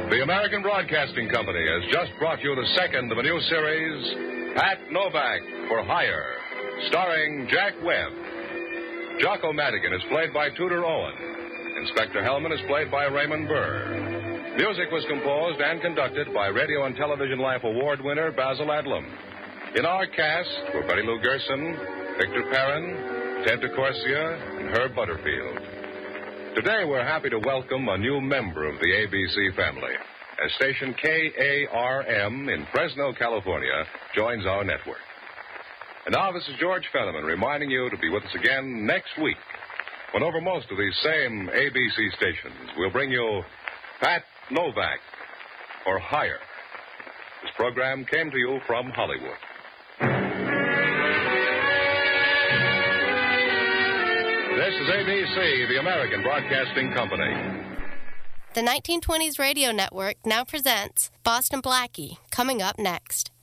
The American Broadcasting Company has just brought you the second of a new series, Pat Novak for Hire, starring Jack Webb. Jocko Madigan is played by Tudor Owen. Inspector Hellman is played by Raymond Burr. Music was composed and conducted by Radio and Television Life Award winner Basil Adlam. In our cast were Betty Lou Gerson, Victor Perrin, Ted DeCorsia, and Herb Butterfield. Today we're happy to welcome a new member of the ABC family as station KARM in Fresno, California joins our network. And now this is George Fenneman reminding you to be with us again next week when over most of these same ABC stations we'll bring you Pat Novak for Hire. This program came to you from Hollywood. This is ABC, the American Broadcasting Company. The 1920s Radio Network now presents Boston Blackie, coming up next.